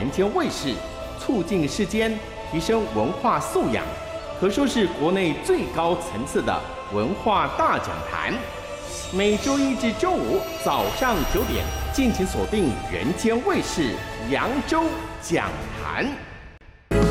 人间卫视，促进世间提升文化素养，可说是国内最高层次的文化大讲坛。每周一至周五早上9点，敬请锁定人间卫视扬州讲坛。